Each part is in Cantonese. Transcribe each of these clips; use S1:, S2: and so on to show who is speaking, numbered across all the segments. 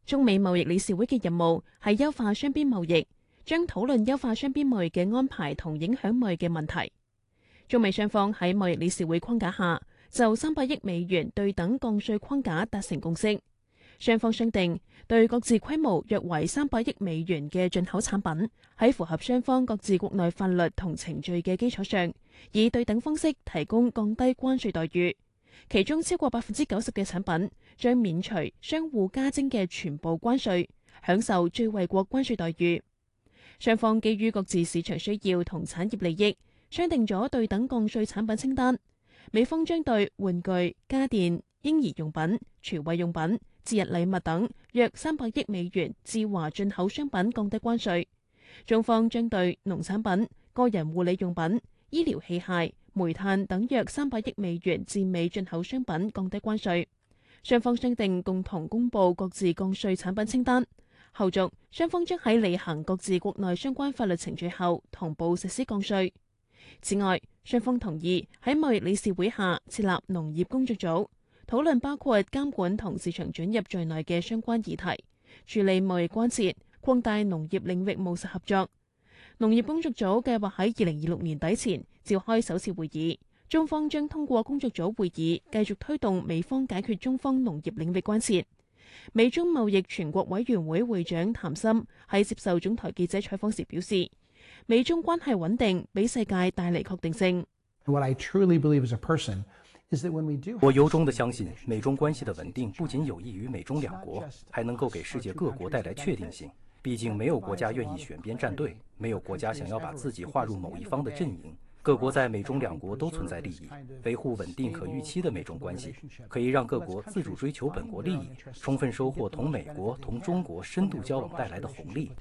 S1: 中美貿易理事會嘅任務係優化雙邊貿易，將討論優化雙邊貿易嘅安排同影響貿易嘅問題。中美雙方喺貿易理事會框架下，就300億美元對等降稅框架達成共識。雙方商定對各自規模約為300億美元嘅進口產品，喺符合雙方各自國內法律同程序嘅基礎上，以對等方式提供降低關稅待遇。其中超過90%嘅產品將免除相互加徵嘅全部關稅，享受最惠國關稅待遇。雙方基於各自市場需要同產業利益，商定咗對等降稅產品清單。美方將對玩具、家電、嬰兒用品、廚衛用品、節日禮物等約300億美元至華進口商品降低關稅。中方將對農產品、個人護理用品、醫療器械、煤炭等約300億美元至美進口商品降低關稅。雙方商定共同公佈各自降稅產品清單。後續雙方將喺履行各自國內相關法律程序後，同步實施降稅。此外，雙方同意喺貿易理事會下設立農業工作組，討論包括監管同市場准入在內嘅相關議題，處理貿易關切，擴大農業領域務實合作。農業工作組計劃喺2026年底前召開首次會議，中方將通過工作組會議繼續推動美方解決中方農業領域關切。美中貿易全國委員會會長譚森喺接受總台記者採訪時表示，美中關係穩定俾世界帶嚟確定性。
S2: 我由衷地相信，美中關係的穩定不僅有益於美中兩國，還能夠給世界各國帶來確定性。畢竟沒有國家願意選邊站隊，沒有國家想要把自己劃入某一方的陣營。各國在美中兩國都存在利益，維護穩定可預期的美中關係，可以讓各國自主追求本國利益，充分收穫同美國、同中國深度交往帶來的紅利。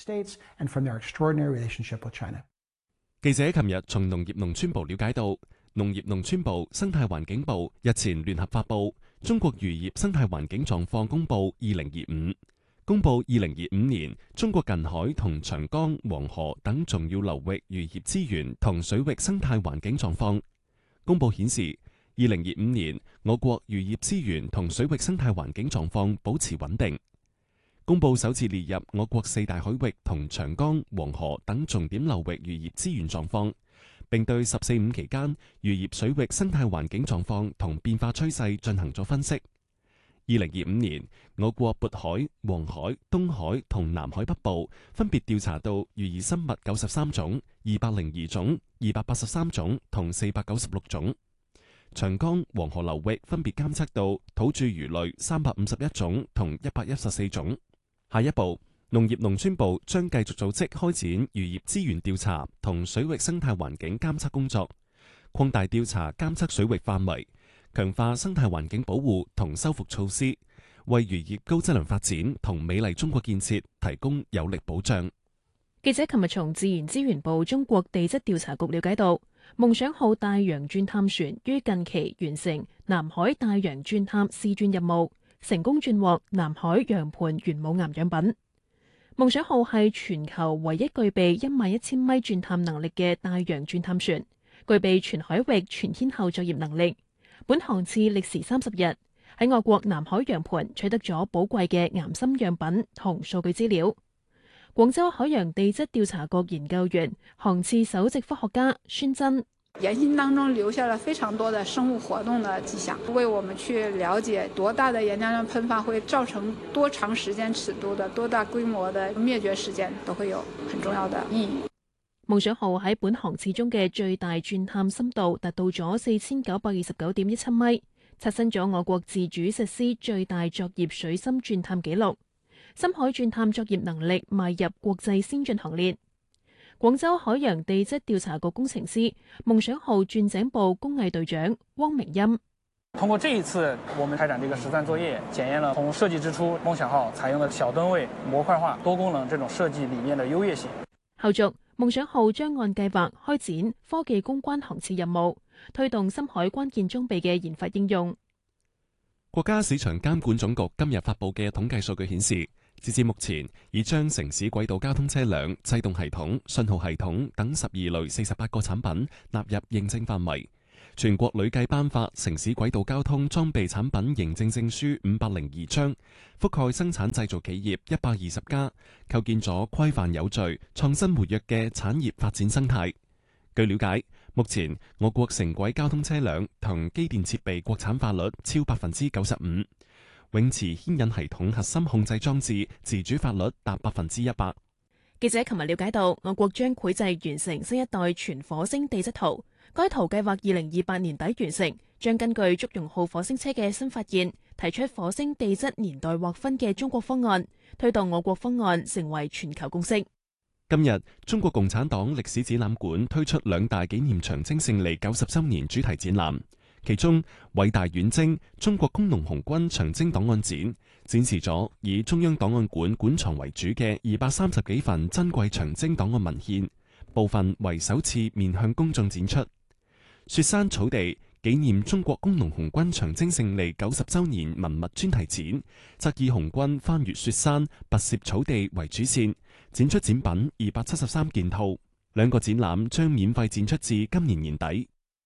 S3: 記者琴日從農業農村部了解到，農業農村部、生態環境部日前聯合發布《中國漁業生態環境狀況公佈2025》，公佈2025年中國近海同長江、黃河等重要流域漁業資源同水域生態環境狀況。公佈顯示，2025年我國漁業資源同水域生態環境狀況保持穩定。公佈首次列入我國4大海域同長江、黃河等重點流域漁業資源狀況，並對十四五期間漁業水域生態環境狀況同變化趨勢進行咗分析。2025年，我國渤海、黃海、東海同南海北部分別調查到漁業生物93種、202種、283種同496種。長江、黃河流域分別監測到土著魚類351種同114種。下一步，農業農村部將繼續組織開展漁業資源調查同水域生態環境監測工作，擴大調查監測水域範圍，強化生態環境保護同修復措施，為漁業高質量發展同美麗中國建設提供有力保障。
S1: 記者琴日從自然資源部中國地質調查局了解到，夢想號大洋鑽探船於近期完成南海大洋鑽探試鑽任務，成功鑽獲南海洋盤玄武岩樣品。夢想號係全球唯一具備11000米鑽探能力嘅大洋鑽探船，具備全海域全天候作業能力。本航次歷時30日，喺我國南海洋盤取得咗寶貴嘅岩深樣品同數據資料。廣州海洋地質調查局研究員、航次首席科學家孫真，
S4: 岩芯當中留下了非常多的生物活動的跡象，為我們去了解多大的岩漿量噴發會造成多長時間尺度的多大規模的滅絕事件，都會有很重要的意義。
S1: 夢想號喺本航次中嘅最大鑽探深度達到咗4929.17米，刷新咗我國自主實施最大作業水深鑽探紀錄，深海鑽探作業能力邁入國際先進行列。廣州海洋地質調查局工程師、夢想號鑽井部工藝隊長汪明鑫，
S5: 通過這一次我們開展這個實鑽作業，檢驗了從設計之初夢想號採用的小噸位模塊化多功能這種設計理念的優越性。
S1: 後續夢想號將按計劃開展科技攻關航次任務，推動深海關鍵裝備嘅研發應用。
S3: 國家市場監管總局今日發布嘅統計數據顯示，截至目前，已將城市軌道交通車輛、制動系統、信號系統等12類48個產品納入認證範圍， 全國累計頒發城市軌道交通裝備產品認證證書502張，覆蓋生產製造企業120家，構建咗規範有序、創新活躍嘅產業發展生態。據了解，目前我國城軌交通車輛同機電設備國產化率超95%，永磁牽引系統核心控制裝置自主化率達100%。
S1: 記者琴日了解到，我國將繪製完成新一代全火星地質圖，該圖計劃2028年底完成，將根據祝融號火星車嘅新發現，提出火星地質年代劃分嘅中國方案，推動我國方案成為全球共識。
S3: 今日，中國共產黨歷史展覽館推出2大紀念長征勝利90週年主題展覽，其中偉大遠征中國工農紅軍長征檔案展，展示咗以中央檔案館館藏為主嘅230幾份珍貴長征檔案文獻，部分為首次面向公眾展出。雪山草地紀念中國工農紅軍長征勝利90週年文物專題展，則以紅軍翻越雪山、跋涉草地為主線，展出展品273件套。2個展覽將免費展出至今年年底。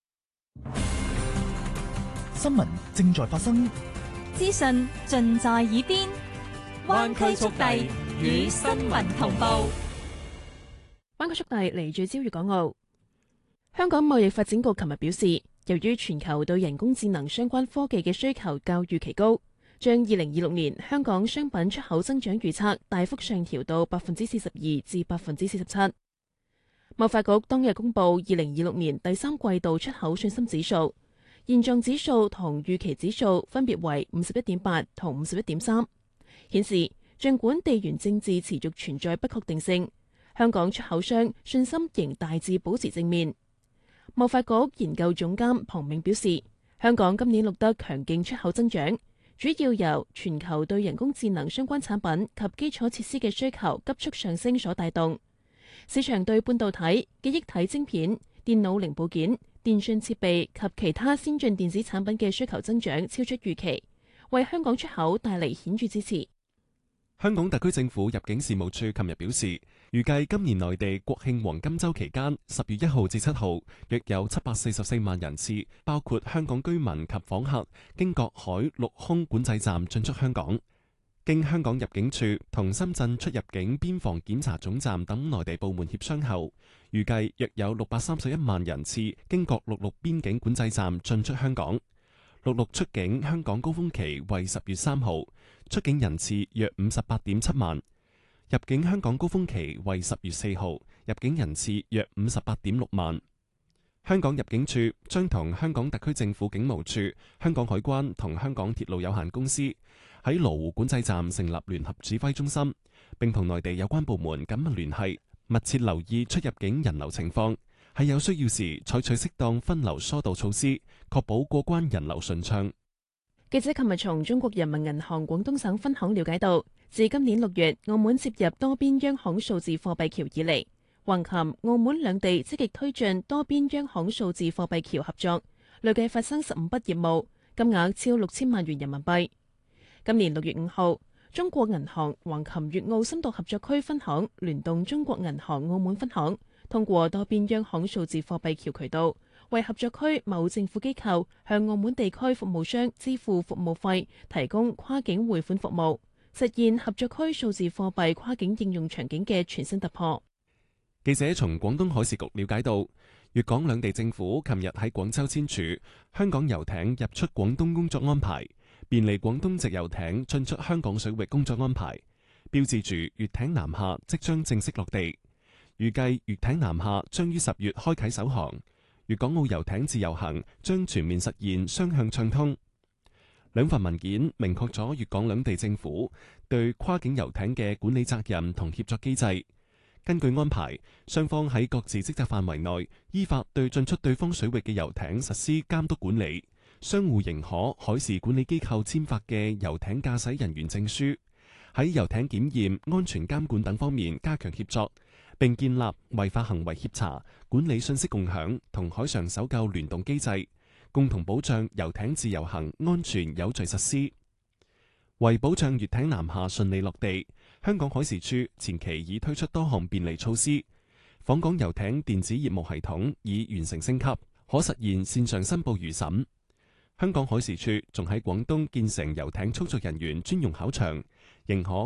S6: 新聞正在發生，
S7: 資訊盡在耳邊，灣區速遞與新聞同步。
S1: 灣區速遞嚟自朝粵港澳。香港貿易發展局琴日表示，由於全球對人工智能相關科技嘅需求較預期高，將2026年香港商品出口增長預測大幅上調到42%至47%。貿發局當日公布2026年第3季度出口信心指數，現狀指數同預期指數分別為51.8同51.3，顯示儘管地緣政治持續存在不確定性，香港出口商信心仍大致保持正面。貿發局研究總監龐銘表示，香港今年錄得強勁出口增長，主要由全球對人工智能相關產品及基礎設施嘅需求急速上升所帶動。市場對半導體、記憶體晶片、電腦零部件、電訊設備及其他先進電子產品嘅需求增長超出預期，為香港出口帶嚟顯著支持。
S3: 香港特區政府入境事務處琴日表示，預計今年內地國慶黃金週期間10月1號至7號，約有744萬人次，包括香港居民及訪客，經各海陸空管制站進出香港。經香港入境處同深圳出入境邊防檢查總站等內地部門協商後，預計約有631萬人次經各陸路邊境管制站進出香港。陸路出境香港高峰期為10月3號，出境人次約58.7萬；入境香港高峰期為10月4號，入境人次約58.6萬。香港入境處將同香港特區政府警務處、香港海關同香港鐵路有限公司喺羅湖管制站成立聯合指揮中心，並同內地有關部門緊密聯繫，密切留意出入境人流情況，喺有需要時採取適當分流疏導措施，確保過關人流順暢。
S1: 記者琴日從中國人民銀行廣東省分行了解到，自今年6月澳門接入多邊央行數字貨幣橋以嚟，橫琴、澳門兩地積極推進多邊央行數字貨幣橋合作，累計發生15筆業務，金額超6000萬元人民幣。今年6月5號，中國銀行橫琴粵澳深度合作區分行聯動中國銀行澳門分行，通過多邊央行數字貨幣橋渠道，為合作區某政府機構向澳門地區服務商支付服務費，提供跨境匯款服務，實現合作區數字貨幣跨境應用場景嘅全新突破。
S3: 記者從廣東海事局了解到，粵港兩地政府琴日喺廣州簽署香港遊艇入出廣東工作安排，便利廣東籍遊艇進出香港水域工作安排，標誌住粵艇南下即將正式落地。預計粵艇南下將於10月開啟首航，粵港澳遊艇自由行將全面實現雙向暢通。兩份文件明確咗粵港兩地政府對跨境遊艇嘅管理責任同協作機制。根據安排，雙方喺各自職責範圍內，依法對進出對方水域嘅遊艇實施監督管理，相互認可海事管理機構簽發嘅遊艇駕駛人員證書，喺遊艇檢驗、安全監管等方面加強協作，並建立違法行為協查、管理信息共享同海上搜救聯動機制，共同保障遊艇自由行安全有序實施。為保障粵艇南下順利落地，香港海事處前期已推出多項便利措施，訪港遊艇電子業務系統已完成升級， 可實現線上申報預審。香港海事處仲喺廣東建成遊艇操作人員專用考場，認可